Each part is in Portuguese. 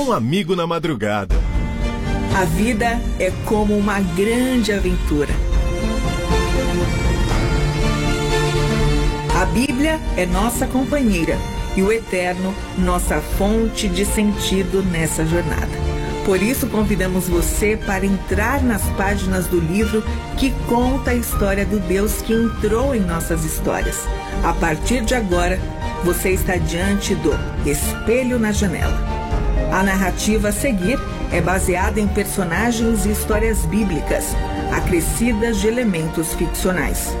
Um amigo na madrugada. A vida é como uma grande aventura. A Bíblia é nossa companheira e o Eterno, nossa fonte de sentido nessa jornada. Por isso, convidamos você para entrar nas páginas do livro que conta a história do Deus que entrou em nossas histórias. A partir de agora, você está diante do Espelho na Janela. A narrativa a seguir é baseada em personagens e histórias bíblicas, acrescidas de elementos ficcionais.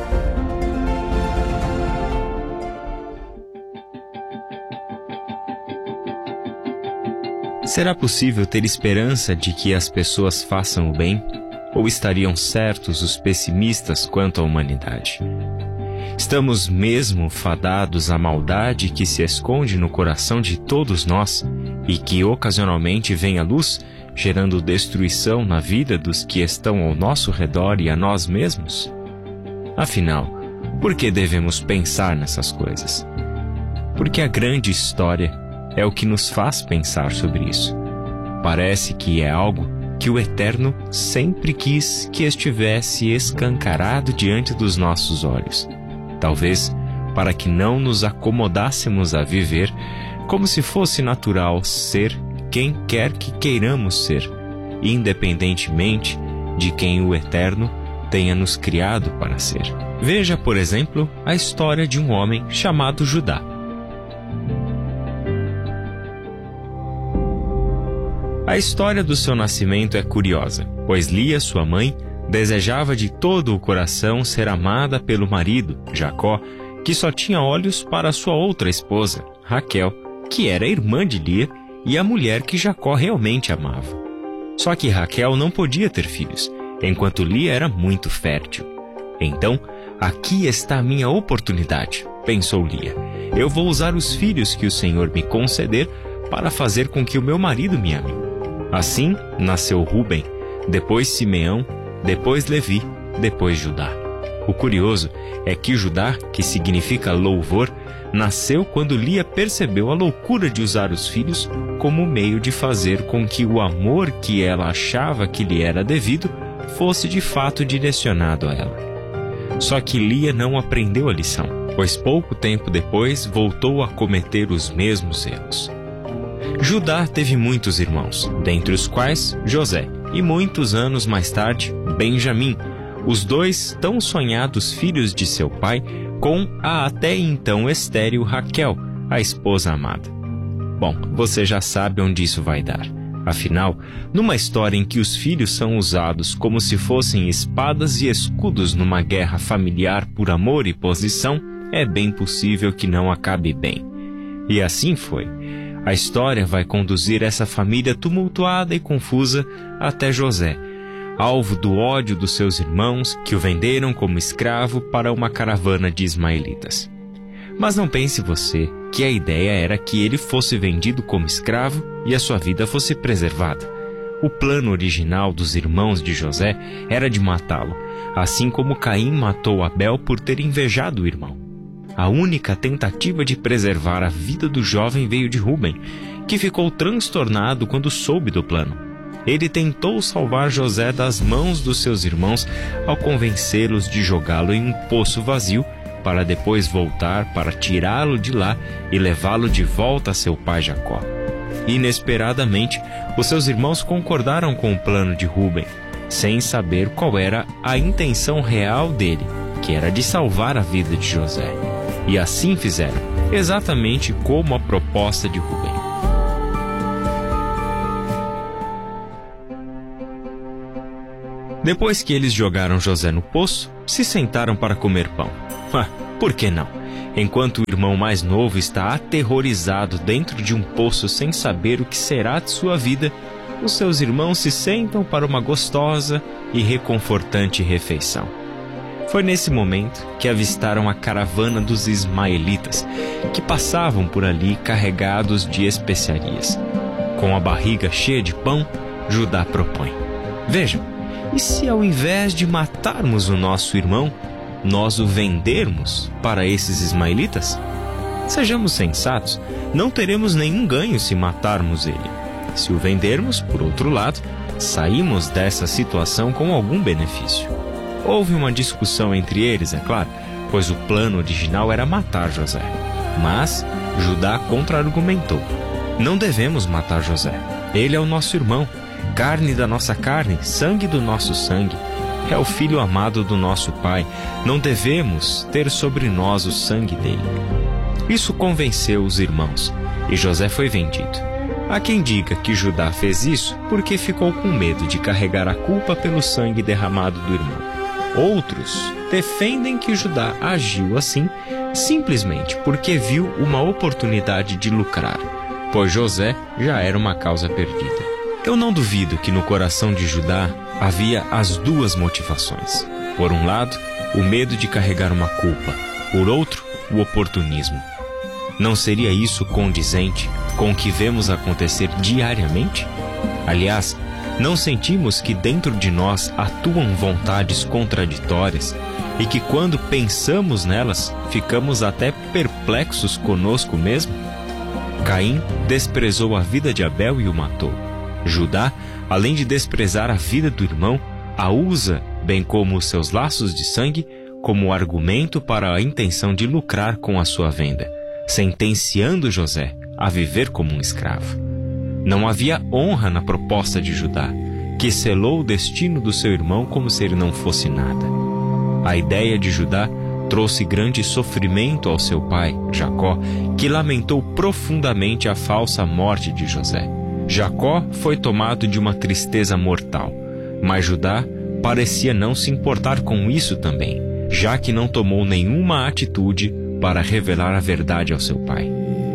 Será possível ter esperança de que as pessoas façam o bem? Ou estariam certos os pessimistas quanto à humanidade? Estamos mesmo fadados à maldade que se esconde no coração de todos nós e que ocasionalmente vem à luz, gerando destruição na vida dos que estão ao nosso redor e a nós mesmos? Afinal, por que devemos pensar nessas coisas? Porque a grande história é o que nos faz pensar sobre isso. Parece que é algo que o Eterno sempre quis que estivesse escancarado diante dos nossos olhos. Talvez para que não nos acomodássemos a viver como se fosse natural ser quem quer que queiramos ser, independentemente de quem o Eterno tenha nos criado para ser. Veja, por exemplo, a história de um homem chamado Judá. A história do seu nascimento é curiosa, pois Lia, sua mãe, desejava de todo o coração ser amada pelo marido, Jacó, que só tinha olhos para sua outra esposa, Raquel, que era irmã de Lia e a mulher que Jacó realmente amava. Só que Raquel não podia ter filhos, enquanto Lia era muito fértil. Então, aqui está a minha oportunidade, pensou Lia. Eu vou usar os filhos que o Senhor me conceder para fazer com que o meu marido me ame. Assim, nasceu Rúben, depois Simeão, depois Levi, depois Judá. O curioso é que Judá, que significa louvor, nasceu quando Lia percebeu a loucura de usar os filhos como meio de fazer com que o amor que ela achava que lhe era devido fosse de fato direcionado a ela. Só que Lia não aprendeu a lição, pois pouco tempo depois voltou a cometer os mesmos erros. Judá teve muitos irmãos, dentre os quais José, e muitos anos mais tarde, Benjamim, os dois tão sonhados filhos de seu pai, com a até então estéril Raquel, a esposa amada. Bom, você já sabe onde isso vai dar. Afinal, numa história em que os filhos são usados como se fossem espadas e escudos numa guerra familiar por amor e posição, é bem possível que não acabe bem. E assim foi. A história vai conduzir essa família tumultuada e confusa até José, alvo do ódio dos seus irmãos que o venderam como escravo para uma caravana de ismaelitas. Mas não pense você que a ideia era que ele fosse vendido como escravo e a sua vida fosse preservada. O plano original dos irmãos de José era de matá-lo, assim como Caim matou Abel por ter invejado o irmão. A única tentativa de preservar a vida do jovem veio de Rúben, que ficou transtornado quando soube do plano. Ele tentou salvar José das mãos dos seus irmãos ao convencê-los de jogá-lo em um poço vazio, para depois voltar para tirá-lo de lá e levá-lo de volta a seu pai Jacó. Inesperadamente, os seus irmãos concordaram com o plano de Rúben, sem saber qual era a intenção real dele, que era de salvar a vida de José. E assim fizeram, exatamente como a proposta de Rúben. Depois que eles jogaram José no poço, se sentaram para comer pão. Por que não? Enquanto o irmão mais novo está aterrorizado dentro de um poço sem saber o que será de sua vida, os seus irmãos se sentam para uma gostosa e reconfortante refeição. Foi nesse momento que avistaram a caravana dos ismaelitas, que passavam por ali carregados de especiarias. Com a barriga cheia de pão, Judá propõe: vejam, e se ao invés de matarmos o nosso irmão, nós o vendermos para esses ismaelitas? Sejamos sensatos, não teremos nenhum ganho se matarmos ele. Se o vendermos, por outro lado, saímos dessa situação com algum benefício. Houve uma discussão entre eles, é claro, pois o plano original era matar José. Mas Judá contra-argumentou: não devemos matar José. Ele é o nosso irmão, carne da nossa carne, sangue do nosso sangue. É o filho amado do nosso pai. Não devemos ter sobre nós o sangue dele. Isso convenceu os irmãos, e José foi vendido. Há quem diga que Judá fez isso porque ficou com medo de carregar a culpa pelo sangue derramado do irmão. Outros defendem que Judá agiu assim simplesmente porque viu uma oportunidade de lucrar, pois José já era uma causa perdida. Eu não duvido que no coração de Judá havia as duas motivações. Por um lado, o medo de carregar uma culpa. Por outro, o oportunismo. Não seria isso condizente com o que vemos acontecer diariamente? Aliás, não sentimos que dentro de nós atuam vontades contraditórias e que quando pensamos nelas, ficamos até perplexos conosco mesmo? Caim desprezou a vida de Abel e o matou. Judá, além de desprezar a vida do irmão, a usa, bem como os seus laços de sangue, como argumento para a intenção de lucrar com a sua venda, sentenciando José a viver como um escravo. Não havia honra na proposta de Judá, que selou o destino do seu irmão como se ele não fosse nada. A ideia de Judá trouxe grande sofrimento ao seu pai, Jacó, que lamentou profundamente a falsa morte de José. Jacó foi tomado de uma tristeza mortal, mas Judá parecia não se importar com isso também, já que não tomou nenhuma atitude para revelar a verdade ao seu pai.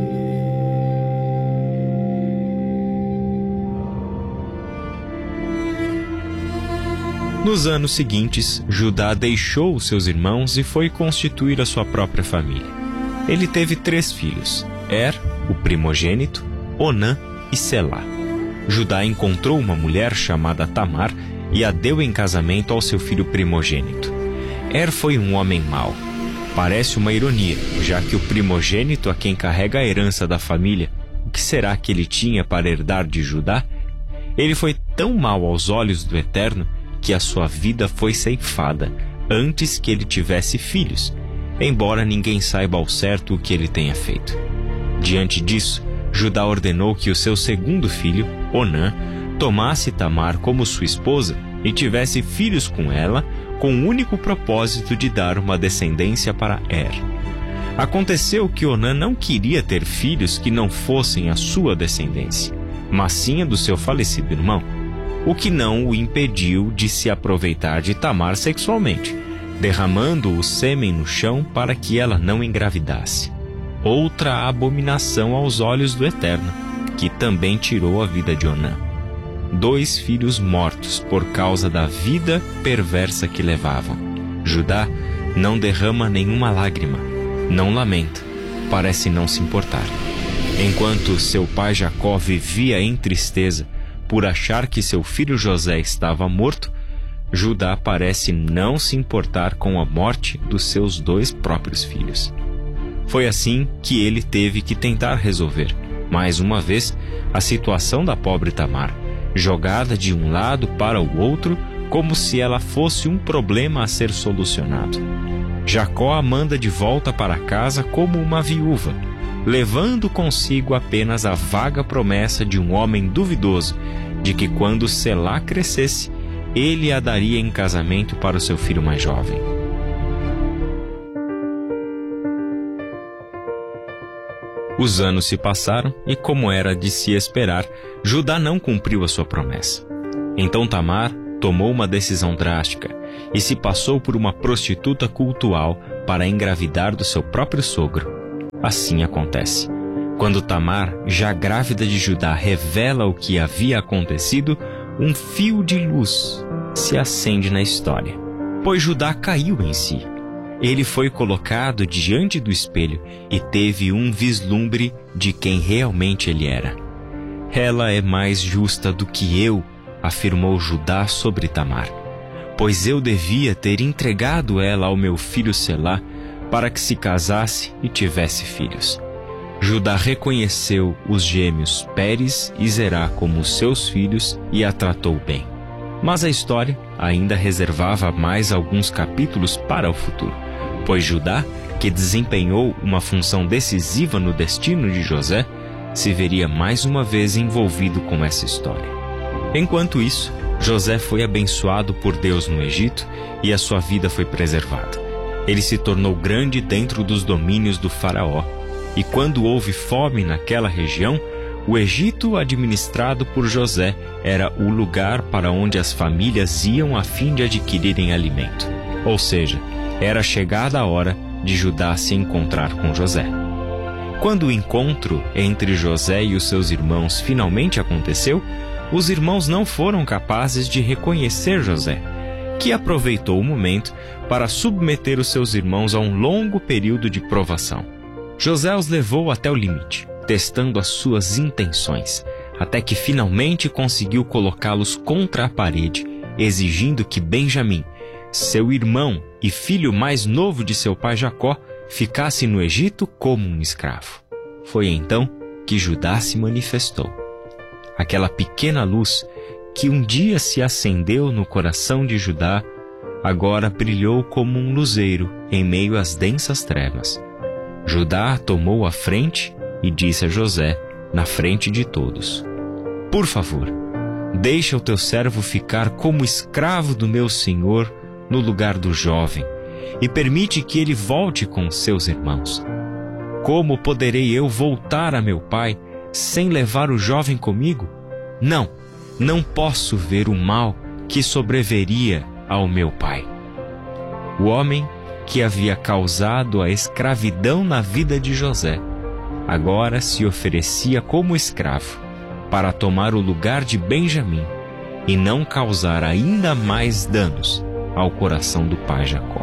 Nos anos seguintes, Judá deixou os seus irmãos e foi constituir a sua própria família. Ele teve 3 filhos: o primogênito, Onã e Selá. Judá encontrou uma mulher chamada Tamar e a deu em casamento ao seu filho primogênito. Foi um homem mau. Parece uma ironia, já que o primogênito a quem carrega a herança da família, o que será que ele tinha para herdar de Judá? Ele foi tão mau aos olhos do Eterno que a sua vida foi ceifada antes que ele tivesse filhos, embora ninguém saiba ao certo o que ele tenha feito. Diante disso, Judá ordenou que o seu segundo filho, Onã, tomasse Tamar como sua esposa e tivesse filhos com ela, com o único propósito de dar uma descendência para Aconteceu que Onã não queria ter filhos que não fossem a sua descendência, mas sim a do seu falecido irmão, o que não o impediu de se aproveitar de Tamar sexualmente, derramando o sêmen no chão para que ela não engravidasse. Outra abominação aos olhos do Eterno, que também tirou a vida de Onã. 2 filhos mortos por causa da vida perversa que levavam. Judá não derrama nenhuma lágrima, não lamenta, parece não se importar. Enquanto seu pai Jacó vivia em tristeza por achar que seu filho José estava morto, Judá parece não se importar com a morte dos seus 2 próprios filhos. Foi assim que ele teve que tentar resolver, mais uma vez, a situação da pobre Tamar, jogada de um lado para o outro como se ela fosse um problema a ser solucionado. Jacó a manda de volta para casa como uma viúva, levando consigo apenas a vaga promessa de um homem duvidoso de que quando Selá crescesse, ele a daria em casamento para o seu filho mais jovem. Os anos se passaram e, como era de se esperar, Judá não cumpriu a sua promessa. Então Tamar tomou uma decisão drástica e se passou por uma prostituta cultual para engravidar do seu próprio sogro. Assim acontece. Quando Tamar, já grávida de Judá, revela o que havia acontecido, um fio de luz se acende na história, pois Judá caiu em si. Ele foi colocado diante do espelho e teve um vislumbre de quem realmente ele era. Ela é mais justa do que eu, afirmou Judá sobre Tamar, pois eu devia ter entregado ela ao meu filho Selá para que se casasse e tivesse filhos. Judá reconheceu os gêmeos Pérez e Zerá como seus filhos e a tratou bem. Mas a história ainda reservava mais alguns capítulos para o futuro, pois Judá, que desempenhou uma função decisiva no destino de José, se veria mais uma vez envolvido com essa história. Enquanto isso, José foi abençoado por Deus no Egito e a sua vida foi preservada. Ele se tornou grande dentro dos domínios do faraó, e quando houve fome naquela região, o Egito, administrado por José, era o lugar para onde as famílias iam a fim de adquirirem alimento. Ou seja, era chegada a hora de Judá se encontrar com José. Quando o encontro entre José e os seus irmãos finalmente aconteceu, os irmãos não foram capazes de reconhecer José, que aproveitou o momento para submeter os seus irmãos a um longo período de provação. José os levou até o limite, testando as suas intenções, até que finalmente conseguiu colocá-los contra a parede, exigindo que Benjamim, seu irmão e filho mais novo de seu pai Jacó, ficasse no Egito como um escravo. Foi então que Judá se manifestou. Aquela pequena luz que um dia se acendeu no coração de Judá, agora brilhou como um luzeiro em meio às densas trevas. Judá tomou a frente e disse a José, na frente de todos: Por favor, deixa o teu servo ficar como escravo do meu senhor no lugar do jovem, e permite que ele volte com seus irmãos. Como poderei eu voltar a meu pai sem levar o jovem comigo? Não posso ver o mal que sobreveria ao meu pai. O homem que havia causado a escravidão na vida de José, agora se oferecia como escravo para tomar o lugar de Benjamim e não causar ainda mais danos ao coração do pai Jacó.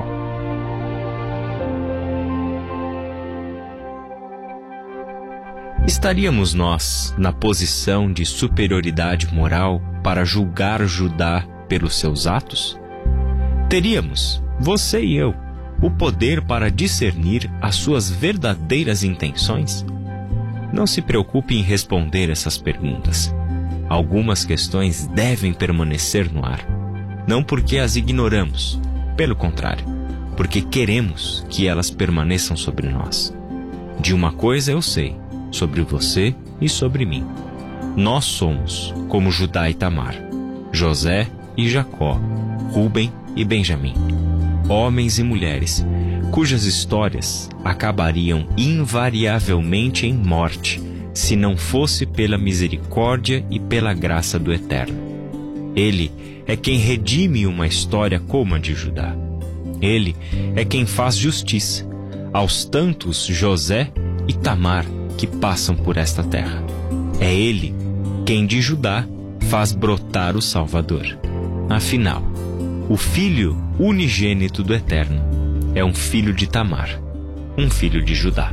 Estaríamos nós na posição de superioridade moral para julgar Judá pelos seus atos? Teríamos, você e eu, o poder para discernir as suas verdadeiras intenções? Não se preocupe em responder essas perguntas. Algumas questões devem permanecer no ar. Não porque as ignoramos, pelo contrário, porque queremos que elas permaneçam sobre nós. De uma coisa eu sei, sobre você e sobre mim. Nós somos como Judá e Tamar, José e Jacó, Rúben e Benjamim, homens e mulheres cujas histórias acabariam invariavelmente em morte se não fosse pela misericórdia e pela graça do Eterno. Ele é quem redime uma história como a de Judá. Ele é quem faz justiça aos tantos José e Tamar que passam por esta terra. É Ele quem de Judá faz brotar o Salvador. Afinal, o Filho unigênito do Eterno é um filho de Tamar, um filho de Judá.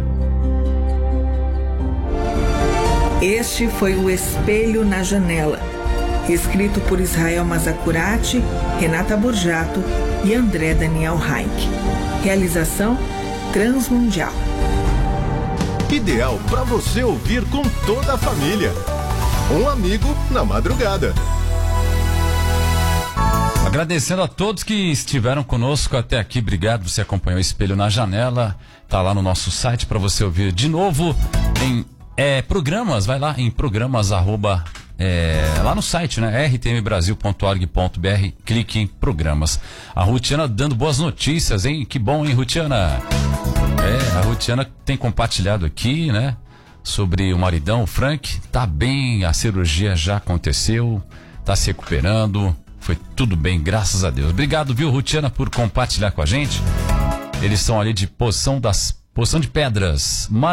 Este foi o Espelho na Janela, escrito por Israel Mazacurati, Renata Borjato e André Daniel Reich. Realização Transmundial. Ideal para você ouvir com toda a família. Um amigo na madrugada. Agradecendo a todos que estiveram conosco até aqui. Obrigado, você acompanhou o Espelho na Janela. Tá lá no nosso site para você ouvir de novo em programas. Vai lá em programas lá no site, né? rtmbrasil.org.br. Clique em programas. A Rutiana dando boas notícias, hein? Que bom, hein, Rutiana? A Rutiana tem compartilhado aqui, né? Sobre o maridão, o Frank. Tá bem, a cirurgia já aconteceu, tá se recuperando. Foi tudo bem, graças a Deus. Obrigado, viu, Rutiana, por compartilhar com a gente. Eles são ali de Poção de Pedras.